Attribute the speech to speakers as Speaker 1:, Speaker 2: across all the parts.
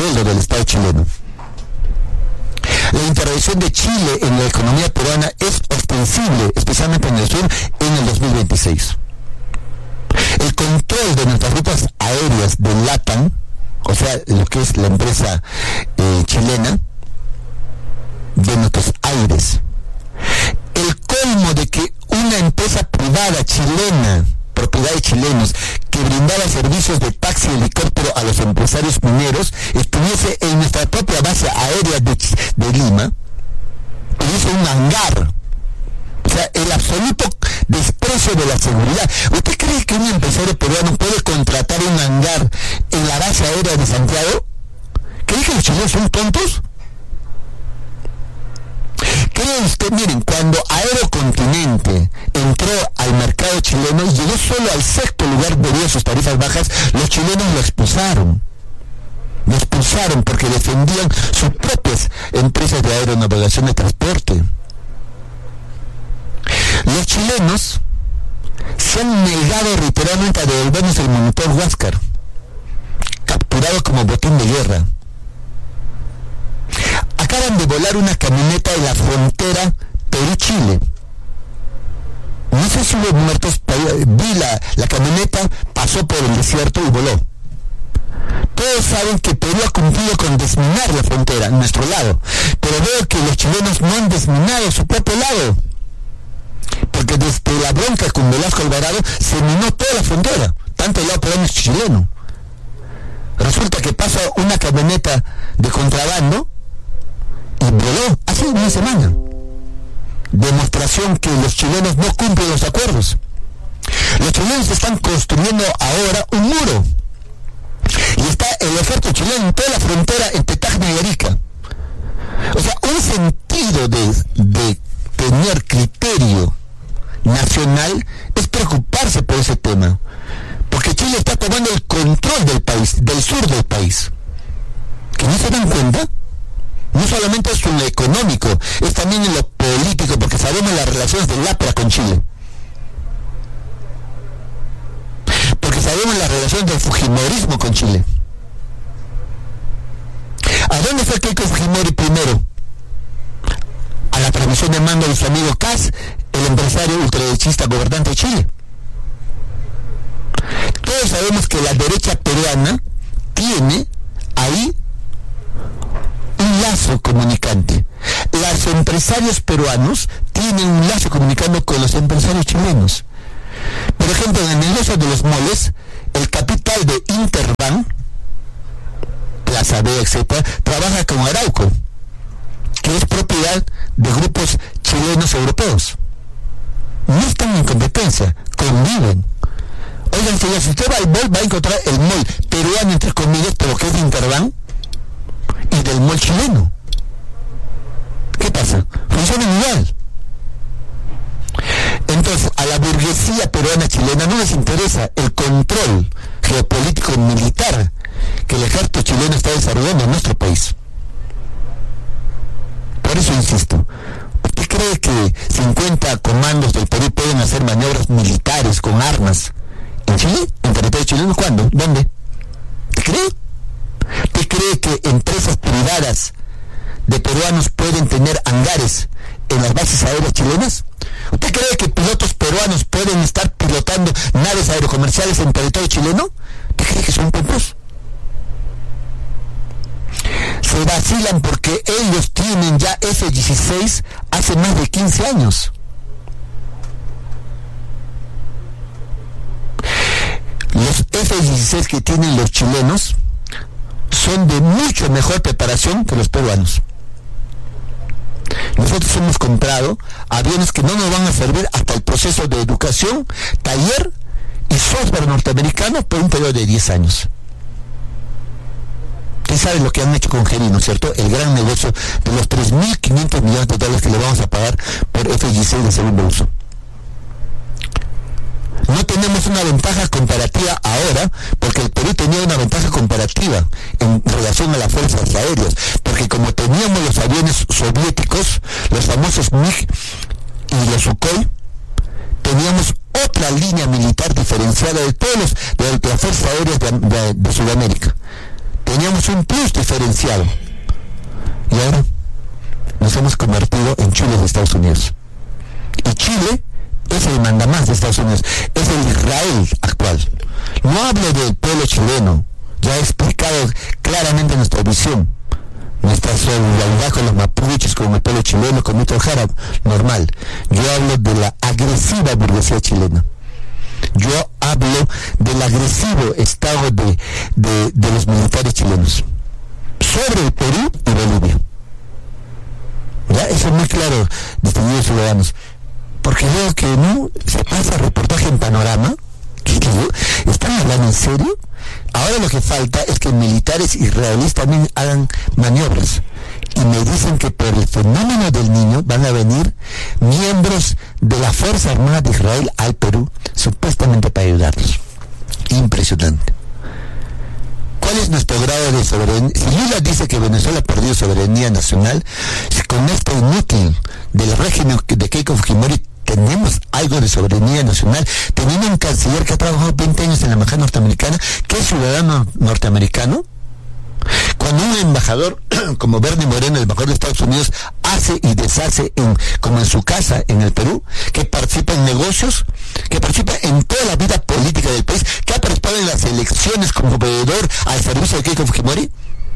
Speaker 1: sueldo del Estado chileno. La intervención de Chile en la economía peruana es ostensible, especialmente en el sur, en el 2026. El control de nuestras rutas aéreas de LATAM, o sea, lo que es la empresa chilena, de nuestros aires. El colmo de que una empresa privada chilena, propiedad de chilenos, que brindaba servicios de taxi y helicóptero a los empresarios mineros, estuviese en nuestra propia base aérea de Lima, tuviese un hangar. O sea, el absoluto desprecio de la seguridad. ¿Usted cree que un empresario peruano puede contratar un hangar en la base aérea de Santiago? ¿Cree que los chilenos son tontos? ¿Cree usted? Miren, cuando Aerocontinente entró al mercado chileno y llegó solo al sexto lugar debido a sus tarifas bajas, los chilenos lo expulsaron. Lo expulsaron porque defendían sus propias empresas de aeronavegación de transporte. Los chilenos se han negado reiteradamente a devolvernos el monitor Huáscar, capturado como botín de guerra. Acaban de volar una camioneta en la frontera Perú-Chile. No sé si hubo muertos, vi la camioneta, pasó por el desierto y voló. Todos saben que Perú ha cumplido con desminar la frontera, nuestro lado, pero veo que los chilenos no han desminado su propio lado, porque desde la bronca con Velasco Alvarado se minó toda la frontera, tanto el lado peruano como chileno. Resulta que pasa una camioneta de contrabando y voló hace una semana. Demostración que los chilenos no cumplen los acuerdos. Los chilenos están construyendo ahora un muro. Y está el ejército chileno en toda la frontera entre Tacna y Arica. O sea, un sentido de tener criterio nacional es preocuparse por ese tema. Porque Chile está tomando el control del país, del sur del país. ¿Que no se dan cuenta? No solamente es en lo económico, es también en lo político, porque sabemos las relaciones del APRA con Chile. Porque sabemos las relaciones del Fujimorismo con Chile. ¿A dónde fue Keiko Fujimori primero? A la transmisión de mando de su amigo Kass, el empresario ultraderechista gobernante de Chile. Todos sabemos que la derecha peruana tiene ahí un lazo comunicante. Los empresarios peruanos tienen un lazo comunicando con los empresarios chilenos. Por ejemplo, en el negocio de los moles, el capital de Interbank, Plaza B, etc., trabaja con Arauco, que es propiedad de grupos chilenos europeos. No están en competencia, conviven. Oigan, señor, si usted va al mall, va a encontrar el mall peruano, entre comillas, pero que es de Interbank, y del mall chileno. ¿Qué pasa? Funcionan igual. Entonces, a la burguesía peruana chilena no les interesa el control geopolítico y militar que el ejército chileno está desarrollando en nuestro país. Por eso insisto, ¿usted cree que 50 comandos del Perú pueden hacer maniobras militares con armas en Chile? ¿En territorio chileno? ¿Cuándo? ¿Dónde? ¿Te cree? ¿Usted cree que empresas privadas de peruanos pueden tener hangares en las bases aéreas chilenas? ¿Usted cree que pilotos peruanos pueden estar pilotando naves aerocomerciales en territorio chileno? ¿Usted cree que son tontos? Se vacilan porque ellos tienen ya F-16 hace más de 15 años. Los F-16 que tienen los chilenos son de mucho mejor preparación que los peruanos. Nosotros hemos comprado aviones que no nos van a servir hasta el proceso de educación, taller y software norteamericano por un periodo de 10 años. Usted sabe lo que han hecho con Geri, ¿no es cierto? El gran negocio de los 3.500 millones de dólares que le vamos a pagar por F-16 de segundo uso. No tenemos una ventaja comparativa ahora, porque el Perú tenía una ventaja comparativa en relación a las fuerzas aéreas, porque como teníamos los aviones soviéticos, los famosos MiG y los Sukhoi, teníamos otra línea militar diferenciada de todos de las fuerzas aéreas de Sudamérica. Teníamos teníamos un plus diferenciado. Y ahora nos hemos convertido en chulos de Estados Unidos. Y Chile es el mandamás de Estados Unidos, es el Israel actual. No hablo del pueblo chileno, ya he explicado claramente nuestra visión, nuestra solidaridad con los mapuches, con el pueblo chileno, con Nito Jara, normal. Yo hablo de la agresiva burguesía chilena. Yo hablo del agresivo estado de los militares chilenos sobre el Perú y Bolivia. Ya, eso es muy claro, distinguidos ciudadanos. Porque veo que no se pasa reportaje en Panorama. ¿Están hablando en serio? Ahora lo que falta es que militares israelíes también hagan maniobras. Y me dicen que por el fenómeno del niño van a venir miembros de la Fuerza Armada de Israel al Perú, supuestamente para ayudarnos. Impresionante. ¿Cuál es nuestro grado de soberanía? Si Lula dice que Venezuela ha perdido soberanía nacional, con este inútil del régimen de Keiko Fujimori tenemos algo de soberanía nacional, teniendo un canciller que ha trabajado 20 años en la embajada norteamericana, que es ciudadano norteamericano. Cuando un embajador como Bernie Moreno, el embajador de Estados Unidos, hace y deshace como en su casa en el Perú, que participa en negocios, que participa en toda la vida política del país, que ha participado en las elecciones como veedor al servicio de Keiko Fujimori,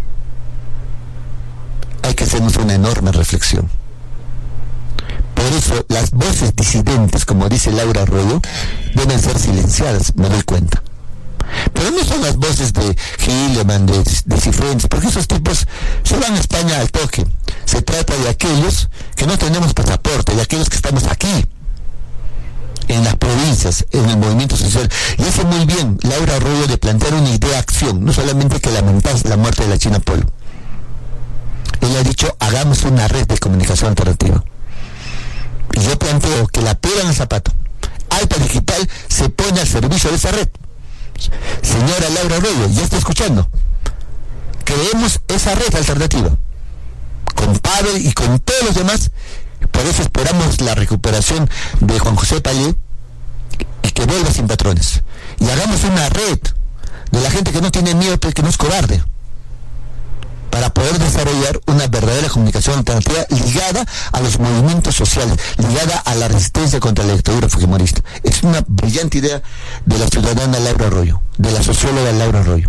Speaker 1: hay que hacernos una enorme reflexión. Por eso las voces disidentes, como dice Laura Arroyo, deben ser silenciadas, me doy cuenta. Pero no son las voces de Gilliman, de Cifuentes, porque esos tipos se van a España al toque. Se trata de aquellos que no tenemos pasaporte, de aquellos que estamos aquí, en las provincias, en el movimiento social. Y hace muy bien Laura Arroyo de plantear una idea de acción, no solamente que lamentar la muerte de la China Polo. Él ha dicho, hagamos una red de comunicación alternativa. Y yo planteo que la piedra en el zapato, Alpa Digital, se pone al servicio de esa red. Señora Laura Arroyo, ya está escuchando. Creemos esa red alternativa con Pavel y con todos los demás. Por eso esperamos la recuperación de Juan José Pallé y que vuelva sin patrones. Y hagamos una red de la gente que no tiene miedo, que no es cobarde, para poder desarrollar una verdadera comunicación alternativa ligada a los movimientos sociales, ligada a la resistencia contra la dictadura fujimorista. Es una brillante idea de la ciudadana Laura Arroyo, de la socióloga Laura Arroyo.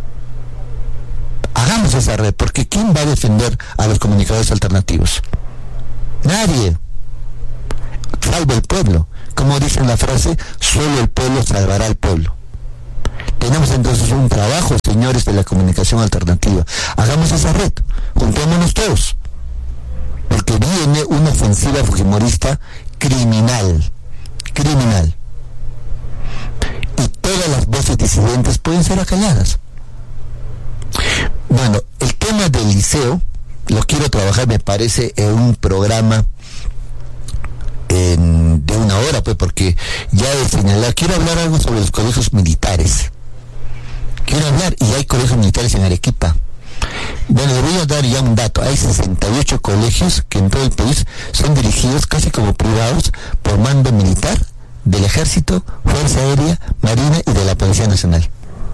Speaker 1: Hagamos esa red, porque ¿quién va a defender a los comunicadores alternativos? Nadie, salvo el pueblo. Como dice en la frase, solo el pueblo salvará al pueblo. Tenemos entonces un trabajo, señores de la comunicación alternativa. Hagamos esa red, juntémonos todos, porque viene una ofensiva fujimorista criminal. Y todas las voces disidentes pueden ser acalladas. Bueno, el tema del liceo lo quiero trabajar, me parece, en un programa de una hora, pues, porque ya he señalado, quiero hablar algo sobre los colegios militares. Quiero hablar, y hay colegios militares en Arequipa. Bueno, le voy a dar ya un dato. Hay 68 colegios que en todo el país son dirigidos casi como privados por mando militar del Ejército, Fuerza Aérea, Marina y de la Policía Nacional.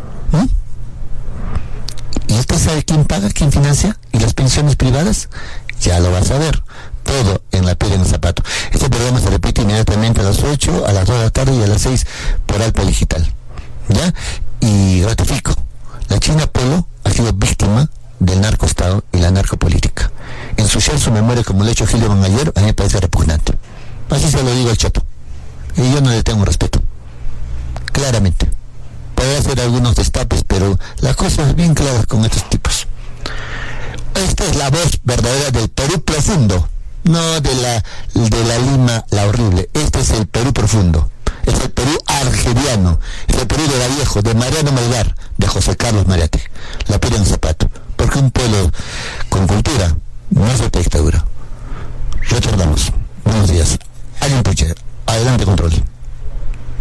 Speaker 1: ¿Y usted sabe quién paga, quién financia? ¿Y las pensiones privadas? Ya lo vas a ver. Todo en la piedra en el zapato. Este programa se repite inmediatamente a las 8, a las 2 de la tarde y a las 6 por Alpa Digital. ¿Ya? Y ratifico, la China Polo ha sido víctima del narcoestado y la narcopolítica. Ensuciar su memoria como lo ha hecho Gilliman ayer, a mí me parece repugnante. Así se lo digo al Chato. Y yo no le tengo respeto. Claramente. Puede hacer algunos destapes, pero las cosas bien claras con estos tipos. Esta es la voz verdadera del Perú profundo, no de la Lima, la horrible. Este es el Perú profundo. Es el Perú argeliano, es el Perú de Vallejo, de Mariano Melgar, de José Carlos Mariate. La piedra en el zapato. Porque un pueblo con cultura no es otra dictadura. Retornamos. Buenos días. Alguien puche. Adelante, control.